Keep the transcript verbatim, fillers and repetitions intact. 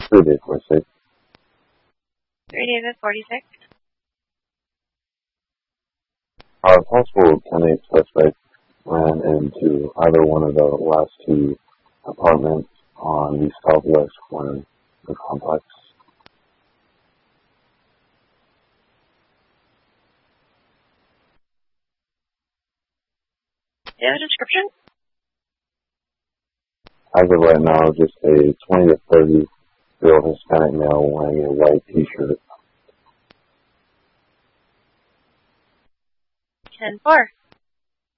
Three days, forty-six. Three David, forty-six. Our possible ten eight suspect ran into either one of the last two apartments on the southwest corner of the complex. Do you have a description? As of right now, just a twenty to thirty year old Hispanic male wearing a white t-shirt. ten four.